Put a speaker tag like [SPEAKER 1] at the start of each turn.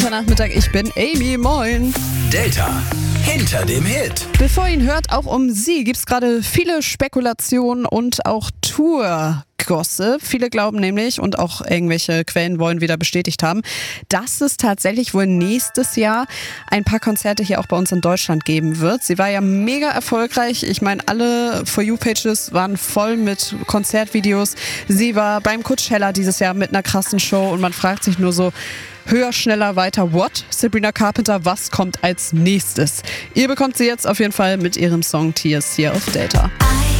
[SPEAKER 1] Nachmittag, ich bin Amy, moin.
[SPEAKER 2] Delta, hinter dem Hit.
[SPEAKER 1] Bevor ihr ihn hört, auch um sie gibt es gerade viele Spekulationen und auch Tour-Gossip. Viele glauben nämlich, und auch irgendwelche Quellen wollen wieder bestätigt haben, dass es tatsächlich wohl nächstes Jahr ein paar Konzerte hier auch bei uns in Deutschland geben wird. Sie war ja mega erfolgreich. Ich meine, alle For You-Pages waren voll mit Konzertvideos. Sie war beim Coachella dieses Jahr mit einer krassen Show und man fragt sich nur so, höher, schneller, weiter, what? Sabrina Carpenter, was kommt als nächstes? Ihr bekommt sie jetzt auf jeden Fall mit ihrem Song Tears hier auf Delta.